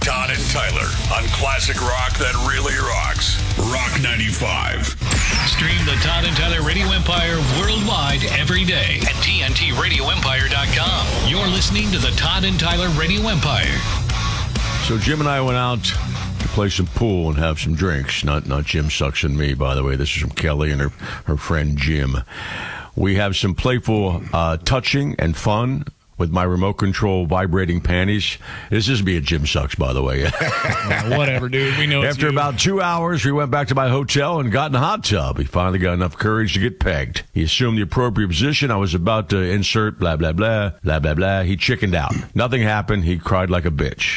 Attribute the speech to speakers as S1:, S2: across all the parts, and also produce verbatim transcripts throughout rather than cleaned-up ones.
S1: Todd and Tyler on classic rock that really rocks. Rock ninety-five.
S2: Stream the Todd and Tyler Radio Empire worldwide every day at T N T radio empire dot com. You're listening to the Todd and Tyler Radio Empire.
S3: So Jim and I went out to play some pool and have some drinks. Not not Jim Sucks and me, by the way. This is from Kelly and her, her friend Jim. We have some playful uh, touching and fun with my remote control vibrating panties. This is me at Jim Sucks, by the way.
S4: Yeah, whatever, dude. We know it's
S3: After
S4: you.
S3: about two hours, we went back to my hotel and got in the hot tub. He finally got enough courage to get pegged. He assumed the appropriate position. I was about to insert blah, blah, blah, blah, blah, blah. He chickened out. Nothing happened. He cried like a bitch.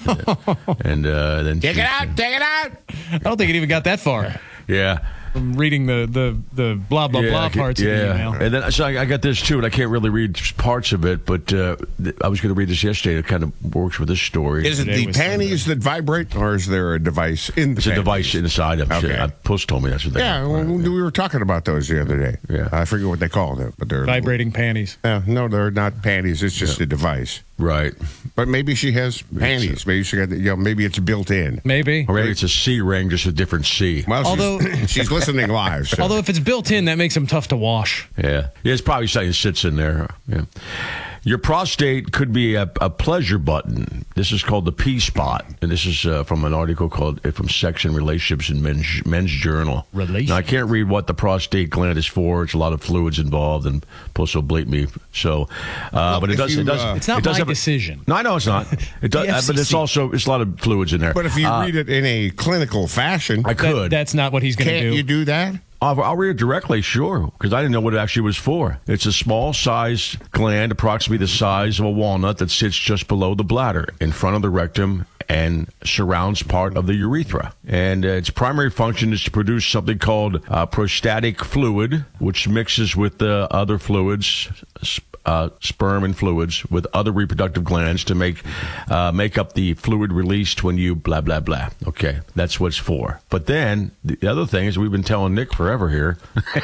S3: and uh, then
S5: Take it out, take it out.
S4: I don't think it even got that far.
S3: Yeah.
S4: I'm reading the, the, the blah, blah,
S3: yeah,
S4: blah
S3: I can-
S4: parts
S3: yeah.
S4: of the email.
S3: And then so I, I got this too, and I can't really read parts of it, but uh, th- I was going to read this yesterday. It kind of works with this story.
S5: Is it
S4: Today
S5: the
S4: was
S5: panties that vibrate, or is there a device in the
S3: It's a
S5: panties?
S3: device inside of it.
S5: Okay.
S3: Uh, Puss told me that's what they
S5: Yeah, well, we were talking about those the other day.
S3: Yeah.
S5: I forget what they called it, but they're
S4: Vibrating panties.
S5: Uh, no, they're not panties. It's just a device.
S3: Right.
S5: But maybe she has panties. Maybe she got. You know, maybe it's built in.
S4: Maybe.
S3: Or maybe it's a C ring, just a different C.
S5: Well,
S4: Although-
S5: she's, she's listening live. So.
S4: Although if it's built in, that makes them tough to wash.
S3: Yeah. Yeah, it's probably something that sits in there. Yeah. Your prostate could be a, a pleasure button. This is called the P spot, and this is uh, from an article called uh, from Sex and Relationships in Men's, Men's Journal.
S4: Relations.
S3: Now, I can't read what the prostate gland is for. It's a lot of fluids involved, and Puss will bleep me. So, uh, but it
S5: if
S3: does.
S5: you,
S3: it does.
S5: uh,
S4: It's not
S3: it does
S4: my
S3: have a-
S4: decision.
S3: No, I know it's not. It does,
S4: The
S3: uh, but it's
S4: F C C.
S3: also it's a lot of fluids in there.
S5: but if you
S3: Uh,
S5: read it in a clinical fashion,
S3: I
S4: That-
S3: could.
S4: that's not what he's going to
S5: can't
S4: do.
S5: you do that?
S3: I'll, I'll read it directly, sure, because I didn't know what it actually was for. It's a small-sized gland, approximately the size of a walnut, that sits just below the bladder, in front of the rectum, and surrounds part of the urethra. And uh, its primary function is to produce something called uh, prostatic fluid, which mixes with the other fluids, sp- uh, sperm and fluids, with other reproductive glands to make uh, make up the fluid released when you blah, blah, blah. Okay, that's what it's for. But then, the other thing is we've been telling Nick forever here.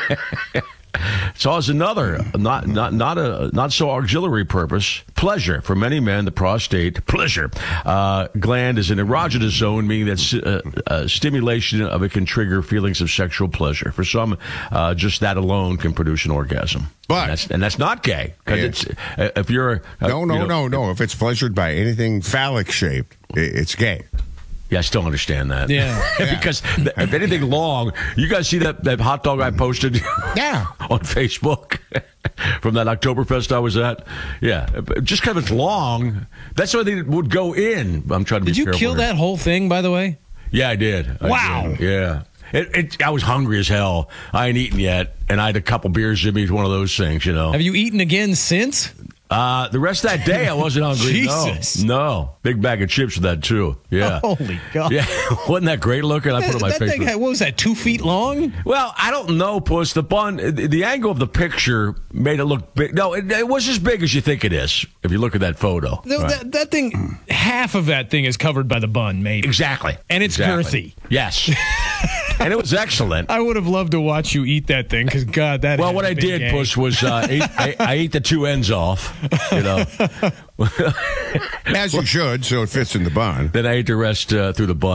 S3: So as another, not not not a not so auxiliary purpose, pleasure for many men. The prostate pleasure uh, gland is an erogenous zone, meaning that uh, uh, stimulation of it can trigger feelings of sexual pleasure. For some, uh, just that alone can produce an orgasm.
S5: But-
S3: and that's, and that's not gay, because
S5: Yeah.
S3: it's uh, if you're uh,
S5: No, no,
S3: you know-
S5: no, no. If it's pleasured by anything phallic shaped, i- it's gay.
S3: Yeah, I still understand that.
S4: Yeah.
S3: Because th- if anything long, you guys see that, that hot dog I posted
S5: Yeah.
S3: on Facebook from that Oktoberfest I was at? Yeah. Just because it's long, that's why they would go in. I'm trying to be
S4: Did you
S3: careful
S4: kill
S3: here.
S4: that whole thing, by the way?
S3: Yeah, I did. I
S4: Wow.
S3: did. Yeah. It, it, I was hungry as hell. I ain't eaten yet, and I had a couple beers in me. One of those things, you know.
S4: Have you eaten again since?
S3: Uh, the rest of that day, I wasn't hungry.
S4: Jesus.
S3: No, no. Big bag of chips with that, too. Yeah.
S4: Holy God.
S3: Yeah. Wasn't that great looking? I put it on my
S4: that thing
S3: Facebook.
S4: had, what was that, two feet long?
S3: Well, I don't know, Puss. The bun, the, the angle of the picture made it look big. No, it, it was as big as you think it is if you look at that photo.
S4: No,
S3: Right.
S4: that, that thing, half of that thing is covered by the bun, maybe.
S3: Exactly.
S4: And it's
S3: Exactly.
S4: girthy.
S3: Yes. And it was excellent.
S4: I would have loved to watch you eat that thing, because, God, that
S3: Well,
S4: is
S3: what
S4: a
S3: I
S4: big
S3: did,
S4: egg.
S3: Puss, was uh, ate, I, I ate the two ends off, you know.
S5: As you should, so it fits in the bun.
S3: Then I ate the rest uh, through the bun.